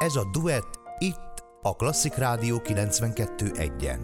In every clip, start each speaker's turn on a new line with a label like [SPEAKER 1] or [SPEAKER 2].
[SPEAKER 1] Ez a duett itt a Klasszik Rádió 92.1-en.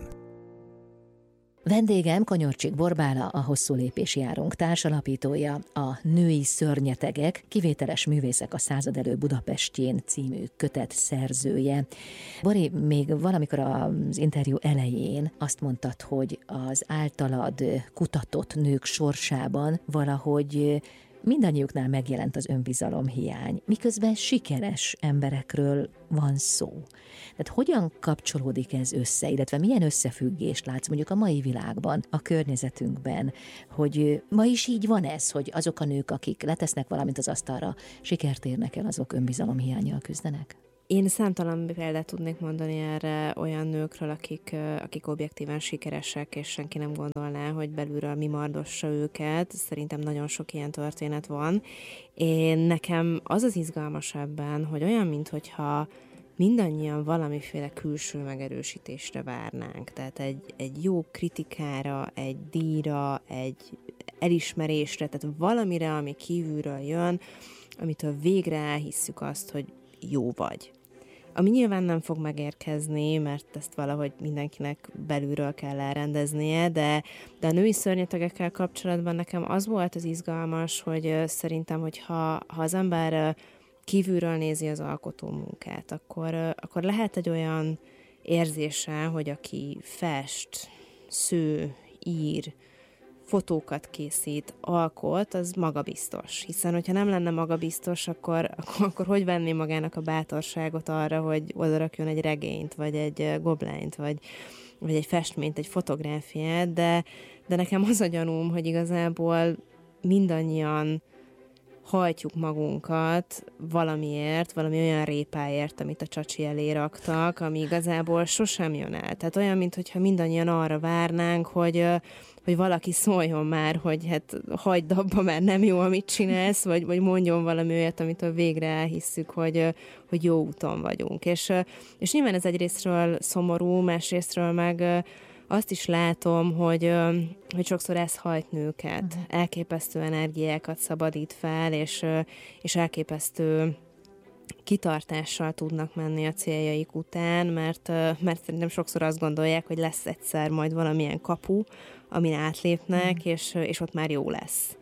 [SPEAKER 2] Vendégem Kanyorcsik Borbála, a Hosszú lépés járunk társalapítója, a Női szörnyetegek, kivételes művészek a század elő Budapestjén című kötet szerzője. Bori, még valamikor az interjú elején azt mondtad, hogy az általad kutatott nők sorsában valahogy mindannyiuknál megjelent az önbizalomhiány, miközben sikeres emberekről van szó. Tehát hogyan kapcsolódik ez össze, illetve milyen összefüggést látsz mondjuk a mai világban, a környezetünkben, hogy ma is így van ez, hogy azok a nők, akik letesznek valamit az asztalra, sikert érnek el, azok önbizalomhiánnyal küzdenek?
[SPEAKER 3] Én számtalan példát tudnék mondani erre olyan nőkről, akik objektíven sikeresek, és senki nem gondolná, hogy belülről mi mardossa őket. Szerintem nagyon sok ilyen történet van. Nekem az izgalmas ebben, hogy olyan, minthogyha mindannyian valamiféle külső megerősítésre várnánk. Tehát egy jó kritikára, egy díjra, egy elismerésre, tehát valamire, ami kívülről jön, amitől végre elhisszük azt, hogy jó vagy. Ami nyilván nem fog megérkezni, mert ezt valahogy mindenkinek belülről kell elrendeznie, de a női szörnyetegekkel kapcsolatban nekem az volt az izgalmas, hogy szerintem, hogyha az ember kívülről nézi az alkotó munkát, akkor lehet egy olyan érzése, hogy aki fest, sző, ír, fotókat készít, alkot, az magabiztos. Hiszen, hogyha nem lenne magabiztos, akkor hogy venné magának a bátorságot arra, hogy odarakjon egy regényt, vagy egy goblányt, vagy egy festményt, egy fotográfiát, de nekem az a gyanúm, hogy igazából mindannyian hajtjuk magunkat valamiért, valami olyan répáért, amit a csacsi elé raktak, ami igazából sosem jön el. Tehát olyan, mintha mindannyian arra várnánk, hogy valaki szóljon már, hogy hát hagyd abba, mert nem jó, amit csinálsz, vagy mondjon valami olyat, amitől végre elhisszük, hogy jó úton vagyunk. És nyilván ez egyrésztről szomorú, másrésztről meg azt is látom, hogy sokszor ez hajt nőket. Elképesztő energiákat szabadít fel, és elképesztő kitartással tudnak menni a céljaik után, mert szerintem sokszor azt gondolják, hogy lesz egyszer majd valamilyen kapu, amin átlépnek, és ott már jó lesz.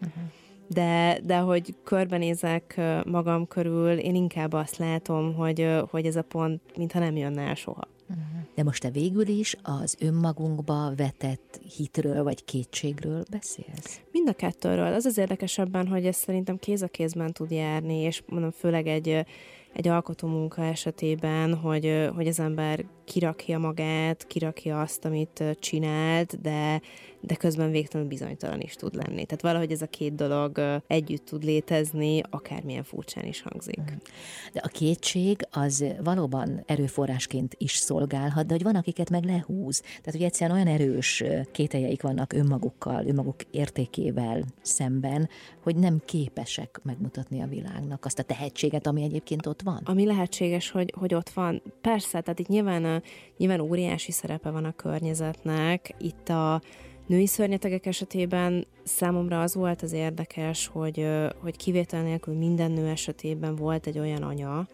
[SPEAKER 3] De hogy körbenézek magam körül, én inkább azt látom, hogy ez a pont mintha nem jönne el soha.
[SPEAKER 2] De most te végül is az önmagunkba vetett hitről vagy kétségről beszélsz?
[SPEAKER 3] Mind a kettőről. Az érdekesebben, hogy ez szerintem kéz a kézben tud járni, és mondom, főleg egy alkotó munka esetében, hogy az ember kirakja magát, kirakja azt, amit csinált, de közben végtelenül bizonytalan is tud lenni. Tehát valahogy ez a két dolog együtt tud létezni, akármilyen furcsán is hangzik.
[SPEAKER 2] De a kétség az valóban erőforrásként is szolgálhat, de hogy van, akiket meg lehúz. Tehát, hogy egyszerűen olyan erős kételjeik vannak önmagukkal, önmaguk értékével szemben, hogy nem képesek megmutatni a világnak azt a tehetséget, ami egyébként ott van.
[SPEAKER 3] Ami lehetséges, hogy ott van. Persze, tehát itt nyilván óriási szerepe van a környezetnek. Itt a női szörnyetegek esetében számomra az volt az érdekes, hogy kivétel nélkül minden nő esetében volt egy olyan anya,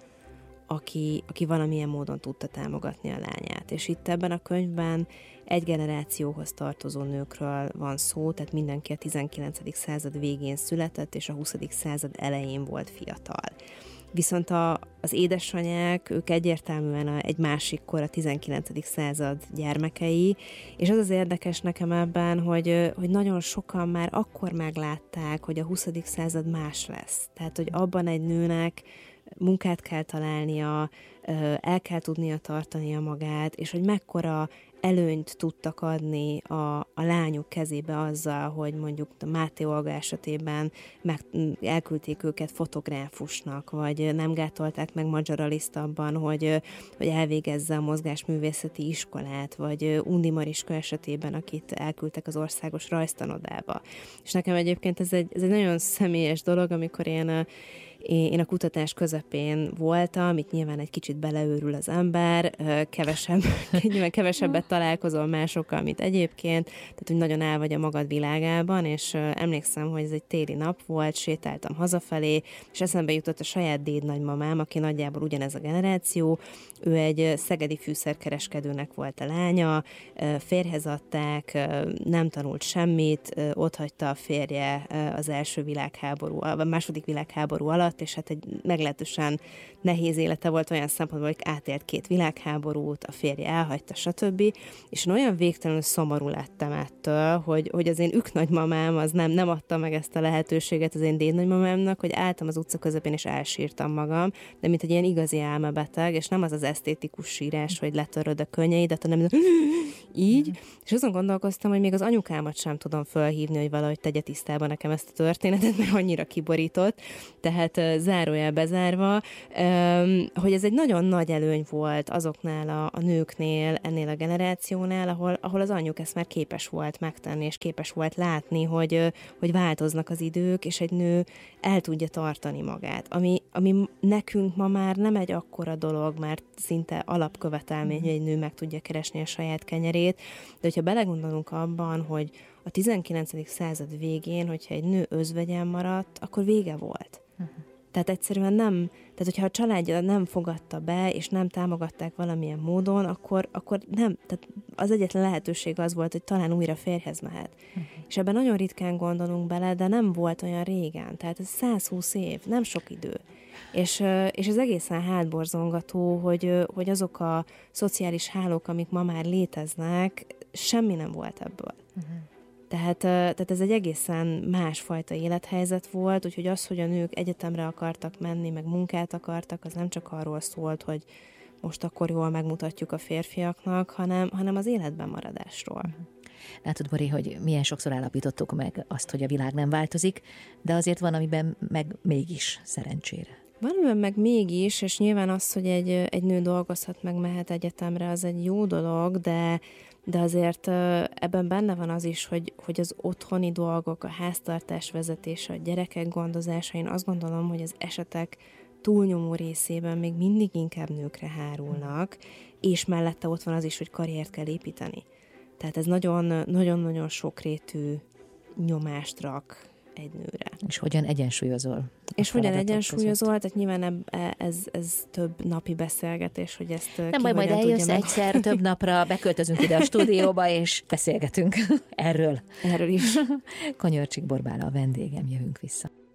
[SPEAKER 3] aki valamilyen módon tudta támogatni a lányát. És itt ebben a könyvben egy generációhoz tartozó nőkről van szó, tehát mindenki a 19. század végén született, és a 20. század elején volt fiatal. Viszont az édesanyák, ők egyértelműen egy másik kor, a 19. század gyermekei, és az érdekes nekem ebben, hogy nagyon sokan már akkor meglátták, hogy a 20. század más lesz. Tehát, hogy abban egy nőnek munkát kell találnia, el kell tudnia tartania magát, és hogy mekkora előnyt tudtak adni a lányok kezébe azzal, hogy mondjuk a Máté Olga esetében elküldték őket fotográfusnak, vagy nem gátolták meg Magyar Aliszt abban, hogy elvégezze a mozgásművészeti iskolát, vagy Undi Mariska esetében, akit elküldtek az Országos Rajztanodába. És nekem egyébként ez egy nagyon személyes dolog, amikor én Én a kutatás közepén voltam, itt nyilván egy kicsit beleőrül az ember, nyilván kevesebbet találkozol másokkal, mint egyébként, tehát hogy nagyon el vagy a magad világában, és emlékszem, hogy ez egy téli nap volt, sétáltam hazafelé, és eszembe jutott a saját dédnagymamám, aki nagyjából ugyanez a generáció, ő egy szegedi fűszerkereskedőnek volt a lánya, férjhez adták, nem tanult semmit, otthagyta a férje az a második világháború alatt, és hát egy meglehetősen nehéz élete volt olyan szempontból, hogy átélt 2 világháborút, a férje elhagyta, stb. És olyan végtelenül szomorú lettem ettől, hogy az én nagymamám az nem adta meg ezt a lehetőséget az én dédnagymamámnak, hogy álltam az utca közepén, és elsírtam magam, de mint egy ilyen igazi álmebeteg, és nem az esztétikus sírás, hogy letöröd a könnyeidet, hanem így, és azon gondolkoztam, hogy még az anyukámat sem tudom fölhívni, hogy valahogy tegye tisztába nekem ezt a történetet, mert annyira kiborított, tehát zárójel bezárva, hogy ez egy nagyon nagy előny volt azoknál a nőknél, ennél a generációnál, ahol az anyjuk ezt már képes volt megtenni, és képes volt látni, hogy változnak az idők, és egy nő el tudja tartani magát. Ami nekünk ma már nem egy akkora dolog, mert szinte alapkövetelmény, hogy egy nő meg tudja keresni a saját kenyerét, de hogyha belegondolunk abban, hogy a 19. század végén, hogyha egy nő özvegyen maradt, akkor vége volt. Tehát egyszerűen nem, tehát hogyha a családja nem fogadta be, és nem támogatták valamilyen módon, akkor nem, tehát az egyetlen lehetőség az volt, hogy talán újra férjhez mehet. És ebben nagyon ritkán gondolunk bele, de nem volt olyan régen, tehát ez 120 év, nem sok idő. És ez egészen hátborzongató, hogy azok a szociális hálók, amik ma már léteznek, semmi nem volt ebből. Tehát ez egy egészen másfajta élethelyzet volt, úgyhogy az, hogy a nők egyetemre akartak menni, meg munkát akartak, az nem csak arról szólt, hogy most akkor jól megmutatjuk a férfiaknak, hanem az életben maradásról.
[SPEAKER 2] Látod, Bori, hogy milyen sokszor állapítottuk meg azt, hogy a világ nem változik, de azért van, amiben meg mégis szerencsére.
[SPEAKER 3] Valamiben meg mégis, és nyilván az, hogy egy nő dolgozhat, meg mehet egyetemre, az egy jó dolog, de azért ebben benne van az is, hogy az otthoni dolgok, a háztartás vezetése, a gyerekek gondozása, én azt gondolom, hogy az esetek túlnyomó részében még mindig inkább nőkre hárulnak, és mellette ott van az is, hogy karriert kell építeni. Tehát ez nagyon-nagyon sokrétű nyomást rak egy nőre.
[SPEAKER 2] És hogyan egyensúlyozol?
[SPEAKER 3] Tehát nyilván ez több napi beszélgetés, hogy ezt
[SPEAKER 2] nem baj, majd eljössz egyszer, több napra beköltözünk ide a stúdióba, és beszélgetünk erről.
[SPEAKER 3] Erről is.
[SPEAKER 2] Kanyarcsik Borbála a vendégem, jövünk vissza.